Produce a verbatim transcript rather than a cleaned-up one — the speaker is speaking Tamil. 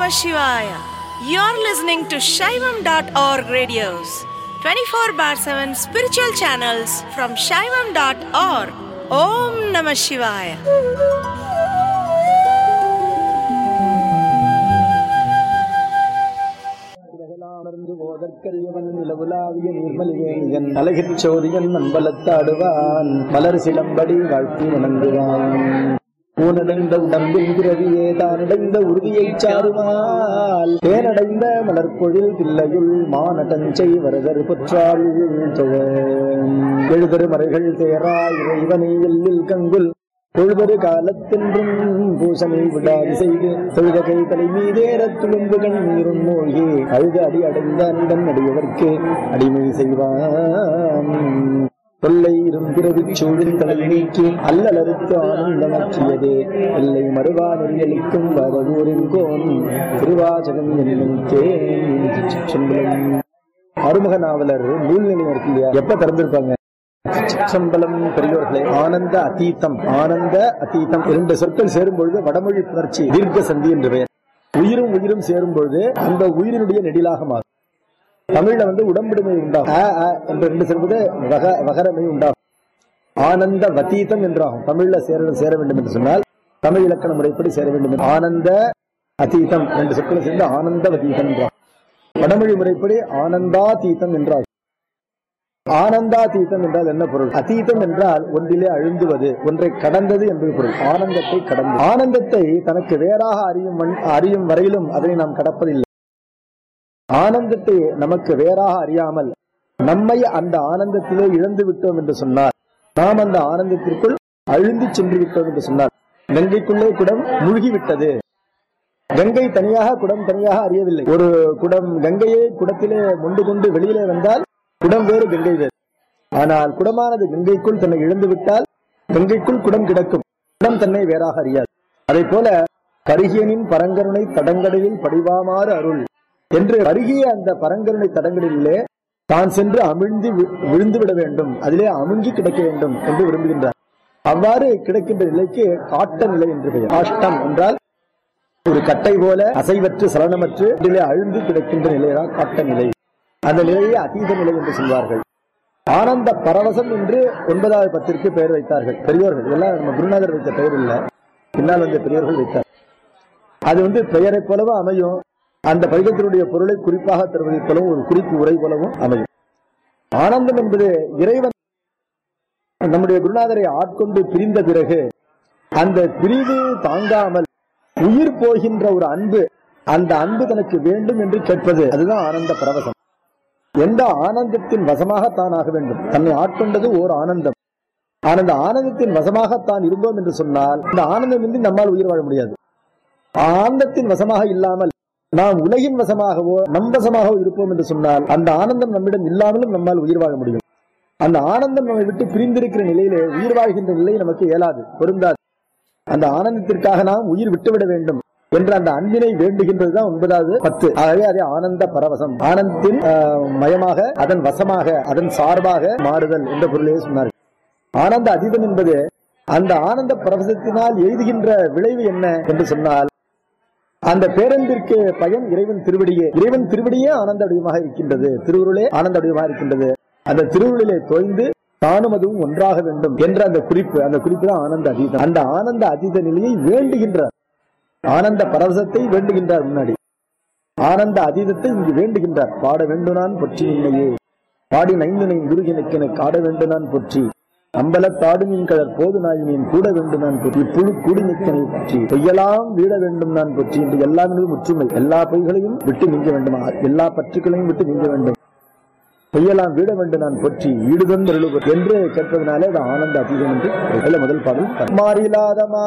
Namah Shivaya. You're listening to Shaivam dot org radios, twenty-four bar seven spiritual channels from Shaivam dot org. Om Namah Shivaya. அழகிறோதியன் அம்பலத்தாடுவான் மலர் சிலம்படி வாழ்த்தி வணங்குவான். ஊனடைந்த உடம்பின் பிறவியே தானடைந்த உறுதியை சாருமால் தேனடைந்த மலர்பொழில் பிள்ளையுள் மானடஞ்சை வரதர் பொற்றாள் எழுதரு மறைகள் தேரா இறைவனை எல்லில் கங்குல் பொழுதொரு காலத்தென்றும் பூசனை விடாது செய்து தொழுதகை தலை மீதேற துளும்பு கண்ணீரும் மூழ்கி அழுத அடி அடைந்த அண்டன் அடியவர்க்கு அடிமை செய்வான். தொல்லை இரும்பிறவி சூழில் தலை நீக்கி அல்லலறுத்து ஆனந்தமாக்கியதே எல்லை மறுவா நெறியளிக்கும் வரதூரின் கோன் திருவாசகம் என்னும் தேன். அருமுக நாவலர் நூல் நிலையம் இருக்கு இல்லையா, எப்ப திறந்திருப்பாங்க? சம்பளம் பெரியோர்களே, ஆனந்த அதீதம். ஆனந்த அதீதம் இரண்டு சொற்கள் சேரும் பொழுது வடமொழி புணர்ச்சி தீர்க்க சந்தி என்று பெயர். உயிரும் உயிரும் சேரும் பொழுது அந்த உயிரினுடைய நெடிலாக மாறும். தமிழ்ல வந்து உடம்புடுமை உண்டாகும், என்ற ரெண்டு சேர்வது வகரமை உண்டாகும். ஆனந்த வதீதம் என்றாகும். தமிழ்ல சேர சேர வேண்டும் என்று சொன்னால் தமிழ் இலக்கண முறைப்படி சேர வேண்டும். ஆனந்த அதீதம் ரெண்டு சொற்களை சேர்ந்து ஆனந்த வதீதம் என்றாகும். வடமொழி முறைப்படி ஆனந்தாதீதம் என்றாகும். ஆனந்தாதீதம் என்றால் என்ன பொருள்? அதீதம் என்றால் ஒன்றிலே அழுந்துவது, ஒன்றை கடந்தது என்பது பொருள். ஆனந்தத்தை கடந்து, ஆனந்தத்தை தனக்கு வேறாக அறியும் அறியும் வரையிலும் அதனை நாம் கடப்பதில்லை. ஆனந்தத்தை நமக்கு வேறாக அறியாமல் நம்மை அந்த ஆனந்தத்திலே இழந்து விட்டோம் என்று சொன்னார், நாம் அந்த ஆனந்தத்திற்குள் அழுந்தி சென்று விட்டோம் என்று சொன்னார். கங்கைக்குள்ளே குடம் மூழ்கிவிட்டது. கங்கை தனியாக குடம் தனியாக அறியவில்லை. ஒரு குடம் கங்கையை குடத்திலே மொண்டு கொண்டு வெளியிலே வந்தால் குடம் வேறு கங்கை வேறு. ஆனால் குடமானது கங்கைக்குள் தன்னை இழந்து விட்டால் கங்கைக்குள் குடம் கிடக்கும். குடம் தன்னை வேறாக அறியாது. அதை போல கருகியனின் பரங்கருணை தடங்கடலில் படிவாமாறு அருள் என்று கருகிய அந்த பரங்கருணை தடங்களிலே தான் சென்று அமிழ்ந்து விழுந்து விட வேண்டும், அதிலே அமுங்கி கிடக்க வேண்டும் என்று விரும்புகின்றார். அவ்வாறு கிடக்கின்ற நிலைக்கு காட்ட நிலை என்று பெயர். காஷ்டம் என்றால் ஒரு கட்டை போல அசைவற்று சலனமற்று இதிலே அழுந்து கிடக்கின்ற நிலைதான் காட்ட நிலை. அந்த நிலையை அதீத நிலை என்று சொல்வார்கள். ஆனந்த பரவசம் என்று ஒன்பதாவது பத்திற்கு பெயர் வைத்தார்கள் பெரியோர்கள். இதெல்லாம் நம்ம குருநாதர் வைத்த பெயர் இல்ல, பின்னால் வந்த பெரியோர்கள் வைத்தார். அது வந்து பெயரை போலவும் அமையும், அந்த பதிகத்தினுடைய பொருளை குறிப்பாக தருவதை போலவும் ஒரு குறிப்பு உரை போலவும் அமையும். ஆனந்தம் என்பது இறைவன் நம்முடைய குருநாதரை ஆட்கொண்டு பிரிந்த பிறகு அந்த பிரிவு தாங்காமல் உயிர் போகின்ற ஒரு அன்பு, அந்த அன்பு தனக்கு வேண்டும் என்று கேட்பது, அதுதான் ஆனந்த பரவசம். எந்த ஆனந்தத்தின் வசமாகத்தான் ஆக வேண்டும். தன்னை ஆட்கொண்டது ஓர் ஆனந்தம். ஆனந்த ஆனந்தத்தின் வசமாகத்தான் இருந்தோம் என்று சொன்னால் இந்த ஆனந்தம் இன்றி நம்மால் உயிர் வாழ முடியாது. ஆனந்தத்தின் வசமாக இல்லாமல் நாம் உலகின் வசமாகவோ நம் வசமாகவோ இருப்போம் என்று சொன்னால் அந்த ஆனந்தம் நம்மிடம் இல்லாமலும் நம்மால் உயிர் வாழ முடியும். அந்த ஆனந்தம் நம்மை விட்டு பிரிந்திருக்கிற நிலையிலே உயிர் வாழ்கின்ற நிலை நமக்கு இயலாது, பொருந்தாது. அந்த ஆனந்தத்திற்காக நாம் உயிர் விட்டுவிட வேண்டும் என்ற அந்த அன்பினை வேண்டுகின்றதுதான் ஒன்பதாவது பத்து. ஆகவே அதே ஆனந்த பரவசம், ஆனந்தத்தின் மயமாக அதன் வசமாக அதன் சார்பாக மாறுதல் என்ற பொருளையே சொன்னார்கள். ஆனந்த அதீதம் என்பது அந்த ஆனந்த பரவசத்தினால் எய்துகின்ற விளைவு என்ன என்று சொன்னால் அந்த பேரன்பிற்கு பயன் இறைவன் திருவடியே. இறைவன் திருவடியே ஆனந்த வடிவமாக இருக்கின்றது, திருவுருளே ஆனந்த வடிவமாக இருக்கின்றது. அந்த திருவுருளிலே தோய்ந்து தானும் அதுவும் ஒன்றாக வேண்டும் என்ற அந்த குறிப்பு, அந்த குறிப்பு தான் ஆனந்த அதீதம். அந்த ஆனந்த அதீத நிலையை வேண்டுகின்றார். ஆனந்த பரவசத்தை வேண்டுகின்றார். முன்னாடி ஆனந்த அதீதத்தை இங்கு வேண்டுகின்றார். பாட வேண்டும் நான் பொற்றி உண்மையே பாடி நைந்தனை குருகினக்கென காட வேண்டும் நான் பொற்றி அம்பலத்தாடு மீன் கலர் போது நாயினேன் கூட வேண்டும் நான் பொற்றி புழு கூடி நிற்கனை பற்றி பொய்யெல்லாம் வீட வேண்டும் நான் பொற்றி என்று எல்லாம் முற்றுமை. எல்லா பொய்களையும் விட்டு நீங்க வேண்டுமா, எல்லா பற்றுக்களையும் விட்டு நீங்க வேண்டும். பொய்யெல்லாம் வீட வேண்டும் நான் பொற்றி ஈடுதன் என்று கேட்பதனாலே அது ஆனந்த அதீதம் என்று முதல் பாடல். மாறிலாதமா